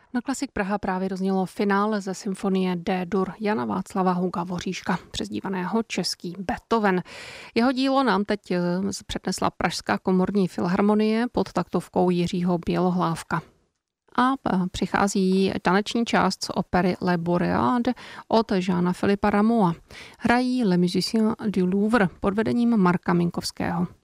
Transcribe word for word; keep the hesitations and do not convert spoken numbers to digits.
Na Klasik Praha právě roznělo finále ze symfonie D-dur Jana Václava Huga Voříška, přezdívaného Český Beethoven. Jeho dílo nám teď přednesla Pražská komorní filharmonie pod taktovkou Jiřího Bělohlávka. A přichází taneční část z opery Le Boréade od Jeana Philippa Rameaua. Hrají Les Musiciens du Louvre pod vedením Marka Minkovského.